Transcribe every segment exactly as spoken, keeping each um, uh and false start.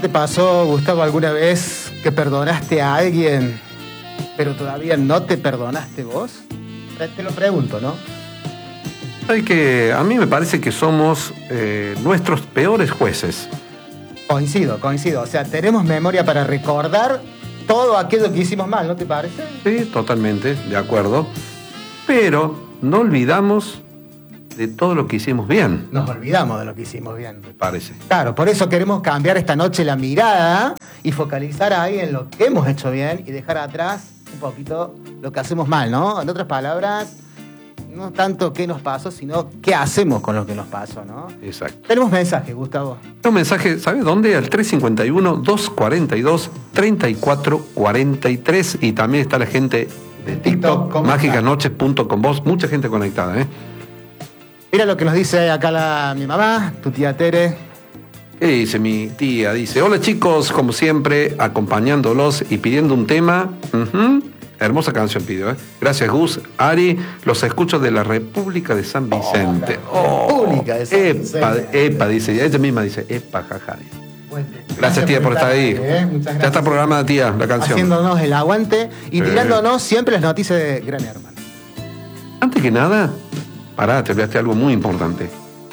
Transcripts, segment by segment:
te pasó, Gustavo, alguna vez que perdonaste a alguien, pero todavía no te perdonaste vos? Te lo pregunto, ¿no? Hay que, a mí me parece que somos eh, nuestros peores jueces. Coincido, coincido. O sea, tenemos memoria para recordar todo aquello que hicimos mal, ¿no te parece? Sí, totalmente, de acuerdo. Pero no olvidamos de todo lo que hicimos bien. Nos olvidamos de lo que hicimos bien. Me parece. Claro, por eso queremos cambiar esta noche la mirada y focalizar ahí en lo que hemos hecho bien y dejar atrás un poquito lo que hacemos mal, ¿no? En otras palabras, no tanto qué nos pasó, sino qué hacemos con lo que nos pasó, ¿no? Exacto. Tenemos mensaje, Gustavo. Un mensaje, ¿sabes dónde? Al tres cinco uno, dos cuatro dos, tres cuatro cuatro tres. Y también está la gente de TikTok, TikTok mágicas noches punto com. Vos, mucha gente conectada, ¿eh? Mira lo que nos dice acá la, mi mamá, tu tía Tere. ¿Qué dice mi tía? Dice, hola chicos, como siempre, acompañándolos y pidiendo un tema. Uh-huh. Hermosa canción pido, ¿eh? Gracias, Gus. Ari, los escucho de la República de San Vicente. Oh, la República de San epa, Vicente. Epa, dice, ella misma dice, epa, jaja. Gracias, Gracias, tía, por estar ahí. ¿eh? Muchas gracias. Ya está programada, tía, la canción. Haciéndonos el aguante y Sí. tirándonos siempre las noticias de Gran Hermano. Antes que nada, pará, te olvidaste algo muy importante.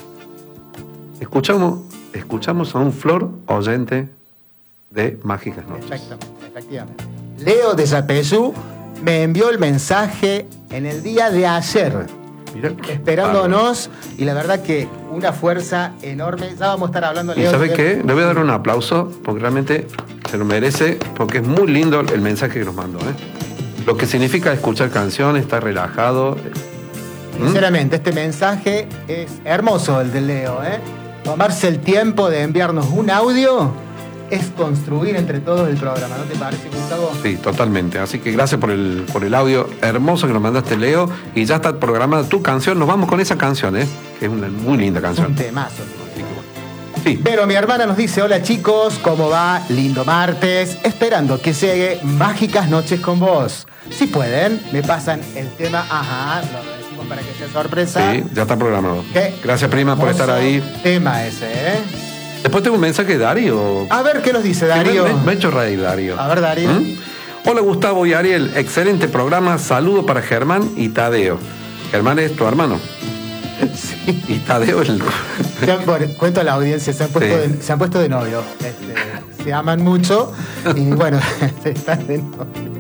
Escuchamos, escuchamos a un flor oyente de Mágicas Noches. Exactamente, efectivamente. Leo de Yapeyú me envió el mensaje en el día de ayer, Mirá, esperándonos, y la verdad que una fuerza enorme. Ya vamos a estar hablando, ¿Y Leo. sabe de- qué? Le voy a dar un aplauso porque realmente se lo merece, porque es muy lindo el mensaje que nos mandó, ¿eh? Lo que significa escuchar canciones, estar relajado. Sinceramente, este mensaje es hermoso, el de Leo, ¿eh? Tomarse el tiempo de enviarnos un audio es construir entre todos el programa, ¿no te parece, Gustavo? Sí, totalmente. Así que gracias por el, por el audio hermoso que nos mandaste, Leo. Y ya está programada tu canción. Nos vamos con esa canción, ¿eh? Que es una muy linda Es un canción. temazo. Así que bueno. Sí. Pero mi hermana nos dice, hola chicos, ¿cómo va? Lindo martes, esperando que llegue Mágicas Noches con vos. Si pueden, me pasan el tema, ajá, lo decimos para que sea sorpresa. Sí, ya está programado. Qué Gracias, prima, por hermoso estar ahí. Tema ese, ¿eh? Después tengo un mensaje de Darío. A ver qué nos dice Que Darío. Me, me- me ha hecho reír, Darío. A ver, Darío. ¿Mm? Hola, Gustavo y Ariel. Excelente programa. Saludo para Germán y Tadeo. Germán es tu hermano. Sí. Y Tadeo es el... Se han- bueno, cuento a la audiencia, se han puesto, Sí. de, se han puesto de novio. Este, se aman mucho y bueno, están de novio.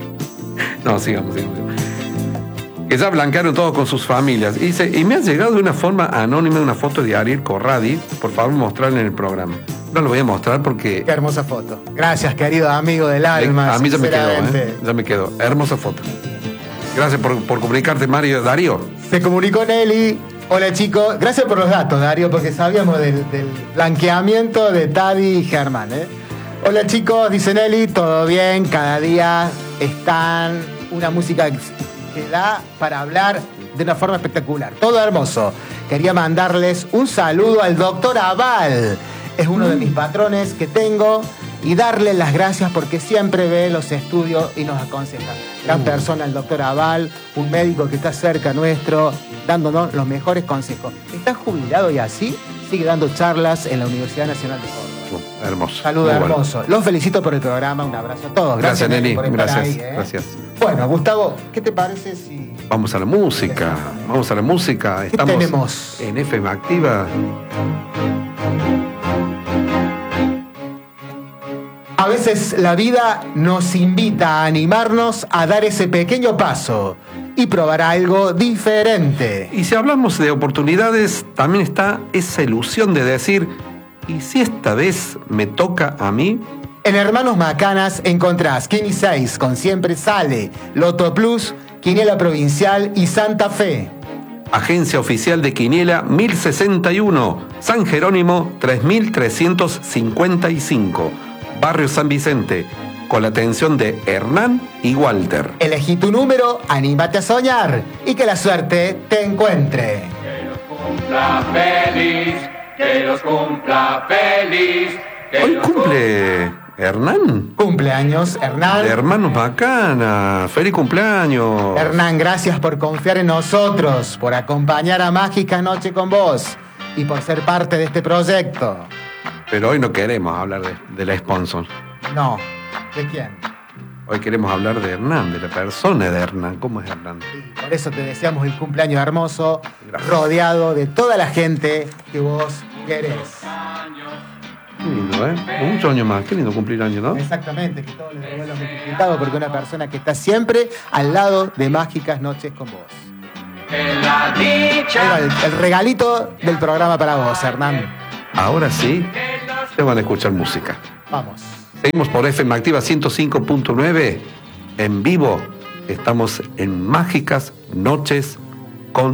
No, sigamos, sigamos. Que ya blanquearon todos con sus familias. Y dice, y me ha llegado de una forma anónima una foto de Ariel Corradi. Por favor, mostrarla en el programa. No lo voy a mostrar porque... Qué hermosa foto. Gracias, querido amigo del alma. a mí ya me quedó, sinceramente. ¿eh? Ya me quedó. Hermosa foto. Gracias por, por comunicarte, Mario. Darío. Se comunicó Nelly. Hola chicos, gracias por los datos, Darío, porque sabíamos del, del blanqueamiento de Tadi y Germán, ¿eh? Hola chicos, dice Nelly, todo bien, cada día están una música que da para hablar de una forma espectacular, todo hermoso. Quería mandarles un saludo al doctor Aval, es uno de mis patrones que tengo, y darle las gracias porque siempre ve los estudios y nos aconseja. Gran persona el doctor Aval, un médico que está cerca nuestro, dándonos los mejores consejos. Está jubilado y así sigue dando charlas en la Universidad Nacional de Córdoba. Hermoso. Saludo Muy bueno. hermoso. Los felicito por el programa, un abrazo a todos. Gracias, Nelly. por estar Gracias. ahí, ¿eh? Gracias. Bueno, Gustavo, ¿qué te parece si... Vamos a la música. Vamos a la música. ¿Qué Estamos tenemos? en F M Activa. A veces la vida nos invita a animarnos a dar ese pequeño paso y probar algo diferente. Y si hablamos de oportunidades, también está esa ilusión de decir, ¿y si esta vez me toca a mí? En Hermanos Macanas encontrás Kini seis con Siempre Sale, Loto Plus, Quiniela Provincial y Santa Fe. Agencia Oficial de Quiniela mil sesenta y uno, San Jerónimo tres mil trescientos cincuenta y cinco, Barrio San Vicente, con la atención de Hernán y Walter. Elegí tu número, anímate a soñar y que la suerte te encuentre. Que los cumpla feliz, que los cumpla feliz. Que Hoy los cumple Hernán, Cumpleaños, Hernán. de Hermanos Bacana. Feliz cumpleaños. Hernán, gracias por confiar en nosotros, por acompañar a Mágica Noche con vos y por ser parte de este proyecto. Pero hoy no queremos hablar de, de la sponsor. No. ¿De quién? Hoy queremos hablar de Hernán, de la persona de Hernán. ¿Cómo es Hernán? Sí, por eso te deseamos el cumpleaños hermoso, Gracias. rodeado de toda la gente que vos querés. Qué lindo, ¿eh? Con muchos años más. Qué lindo cumplir años, ¿no? Exactamente, que todo le devuelva multiplicado, porque una persona que está siempre al lado de Mágicas Noches con vos. En la Ahí va, dicha. el, el regalito del programa para vos, Hernán. Ahora sí, te van a escuchar música. Vamos. Seguimos por F M Activa ciento cinco punto nueve. En vivo estamos en Mágicas Noches